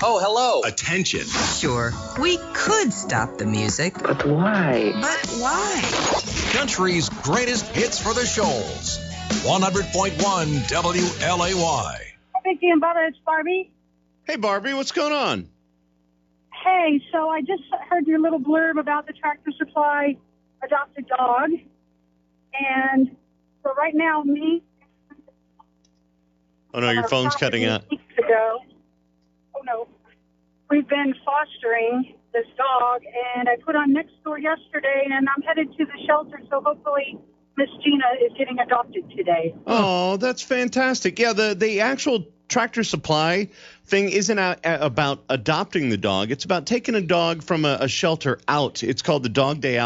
Oh, hello. Attention. Sure, we could stop the music. But why? But why? Country's greatest hits for the Shoals. 100.1 WLAY. Vicky and Bubba, it's Barbie. Hey, Barbie, what's going on? Hey, so I just heard your little blurb about the Tractor Supply adopted dog. And so right now, Oh, no, your phone's cutting out. Weeks ago, we've been fostering this dog, and I put on Nextdoor yesterday, and I'm headed to the shelter, so hopefully Miss Gina is getting adopted today. Oh, that's fantastic. Yeah, the actual Tractor Supply thing isn't about adopting the dog. It's about taking a dog from a shelter out. It's called the Dog Day Out.